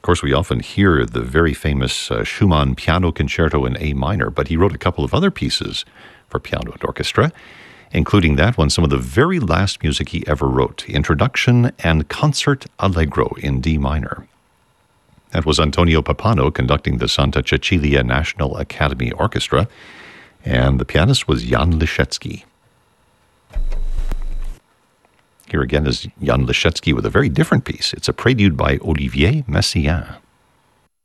Of course, we often hear the very famous Schumann Piano Concerto in A minor, but he wrote a couple of other pieces for piano and orchestra, including that one, some of the very last music he ever wrote, Introduction and Concert Allegro in D minor. That was Antonio Pappano conducting the Santa Cecilia National Academy Orchestra, and the pianist was Jan Liszewski. Here again is Jan Liszewski with a very different piece. It's a prelude by Olivier Messiaen.